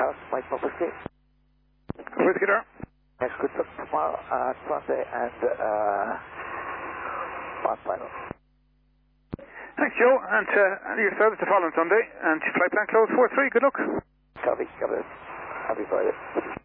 House, Mike Whiskey. With Guitar. Yes, good luck tomorrow, Sunday, and on final. Thanks, Joe, and your service the following Sunday, and flight plan close 4-3, good luck. Copy, happy Friday.